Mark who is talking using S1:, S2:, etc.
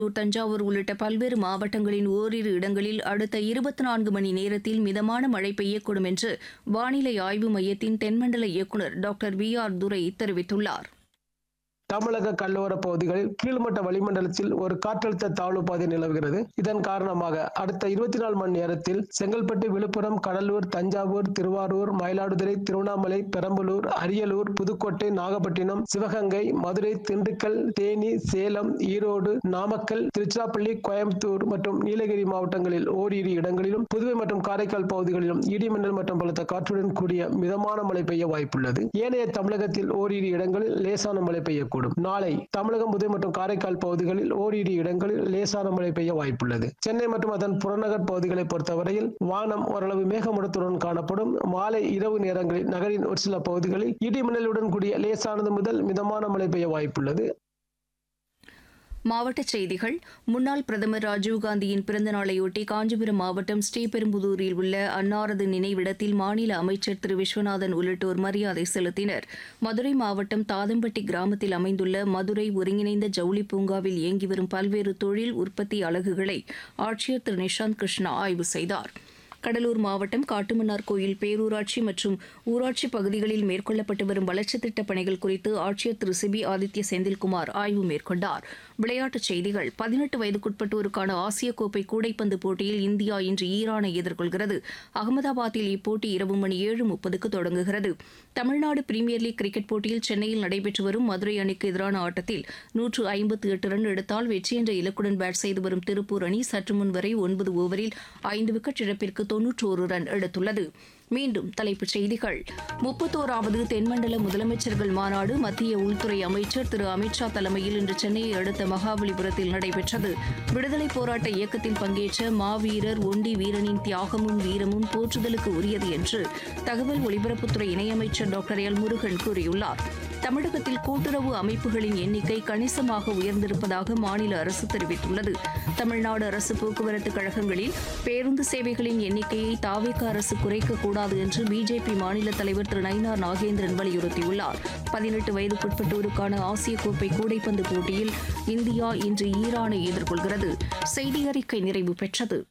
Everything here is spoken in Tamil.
S1: தஞ்சாவூர் உள்ளிட்ட பல்வேறு மாவட்டங்களின் ஓரிரு இடங்களில் அடுத்த 24 மணி நேரத்தில் மிதமான மழை பெய்யக்கூடும் என்று வானிலை ஆய்வு மையத்தின் தென்மண்டல இயக்குநர் டாக்டர் வி.ஆர். துரை தெரிவித்துள்ளார்.
S2: தமிழக கடலோர பகுதிகளில் கீழ்மட்ட வளிமண்டலத்தில் ஒரு காற்றழுத்த தாழ்வு பாதை நிலவுகிறது. இதன் காரணமாக அடுத்த 24 மணி நேரத்தில் செங்கல்பட்டு, விழுப்புரம், கடலூர், தஞ்சாவூர், திருவாரூர், மயிலாடுதுறை, திருவண்ணாமலை, பெரம்பலூர், அரியலூர், புதுக்கோட்டை, நாகப்பட்டினம், சிவகங்கை, மதுரை, திண்டுக்கல், தேனி, சேலம், ஈரோடு, நாமக்கல், திருச்சிராப்பள்ளி, கோயம்புத்தூர் மற்றும் நீலகிரி மாவட்டங்களில் ஓரிரு இடங்களிலும், புதுவை மற்றும் காரைக்கால் பகுதிகளிலும் இடிமின்னல் மற்றும் பலத்த காற்றுடன் கூடிய மிதமான மழை பெய்ய வாய்ப்புள்ளது. ஏனைய தமிழகத்தில் ஓரிரு இடங்களில் லேசான மழை பெய்யக்கூடும். நாளை தமிழகம், புதுவை மற்றும் காரைக்கால் பகுதிகளில் ஓரிரு இடங்களில் லேசான மழை பெய்ய வாய்ப்புள்ளது. சென்னை மற்றும் அதன் புறநகர் பகுதிகளை பொறுத்தவரையில் வானம் ஓரளவு மேகமூட்டத்துடன் காணப்படும். மாலை இரவு நேரங்களில் நகரின் ஒரு சில பகுதிகளில் இடிமின்னலுடன் கூடிய லேசானது முதல் மிதமான மழை பெய்ய வாய்ப்புள்ளது.
S1: மாவட்டச் செய்திகள். முன்னாள் பிரதமர் ராஜீவ்காந்தியின் பிறந்த நாளையொட்டி காஞ்சிபுரம் மாவட்டம் ஸ்ரீபெரும்புதூரில் உள்ள அன்னாரது நினைவிடத்தில் மாநில அமைச்சர் திரு விஸ்வநாதன் உள்ளிட்டோர் மரியாதை செலுத்தினர். மதுரை மாவட்டம் தாதம்பட்டி கிராமத்தில் அமைந்துள்ள மதுரை ஒருங்கிணைந்த ஜவுளி பூங்காவில் இயங்கி வரும் பல்வேறு தொழில் உற்பத்தி அலகுகளை ஆட்சியர் திரு நிஷாந்த் கிருஷ்ணா ஆய்வு செய்தார். கடலூர் மாவட்டம் காட்டுமன்னார் கோயில் பேரூராட்சி மற்றும் ஊராட்சி பகுதிகளில் மேற்கொள்ளப்பட்டு வரும் வளர்ச்சித் திட்டப் பணிகள் குறித்து ஆட்சியர் திரு சிபி ஆதித்ய செந்தில்குமார் ஆய்வு மேற்கொண்டார். விளையாட்டுச் செய்திகள். 18 வயதுக்குட்பட்டோருக்கான ஆசிய கோப்பை கூடைப்பந்து போட்டியில் இந்தியா இன்று ஈரானை எதிர்கொள்கிறது. அகமதாபாத்தில் இப்போட்டி இரவு மணி 7:30க்கு தொடங்குகிறது. தமிழ்நாடு பிரீமியர் லீக் கிரிக்கெட் போட்டியில் சென்னையில் நடைபெற்று வரும் மதுரை அணிக்கு எதிரான ஆட்டத்தில் 158 ரன் எடுத்தால் வெற்றி என்ற இலக்குடன் பேட் செய்து வரும் திருப்பூர் அணி சற்று முன் வரை 9 ஓவரில் 5 விக்கெட் இழப்பிற்கு 91 ரன் எடுத்துள்ளது. மீண்டும் தலைப்புச் செய்திகள். 31வது தென்மண்டல முதலமைச்சர்கள் மாநாடு மத்திய உள்துறை அமைச்சர் திரு அமித்ஷா தலைமையில் இன்று சென்னையை அடுத்த மகாபலிபுரத்தில் நடைபெற்றது. விடுதலைப் போராட்ட இயக்கத்தில் பங்கேற்ற மாவீரர் ஒண்டி வீரனின் தியாகமும் வீரமும் போற்றுதலுக்கு உரியது என்று தகவல் ஒலிபரப்புத்துறை இணையமைச்சர் டாக்டர் எல். முருகன் கூறியுள்ளார். தமிழகத்தில் கூட்டுறவு அமைப்புகளின் எண்ணிக்கை கணிசமாக உயர்ந்திருப்பதாக மாநில அரசு தெரிவித்துள்ளது. தமிழ்நாடு அரசு போக்குவரத்து கழகங்களில் பேருந்து சேவைகளின் எண்ணிக்கையை தாவேகா அரசு குறைக்கக்கூடாது என்று பிஜேபி மாநில தலைவர் திரு நயினார் நாகேந்திரன் வலியுறுத்தியுள்ளார். 18 வயதுக்குட்பட்டோருக்கான ஆசிய கோப்பை கூடைப்பந்து போட்டியில் இந்தியா இன்று ஈரானை எதிர்கொள்கிறது. செய்தி அறிக்கை நிறைவு பெற்றது.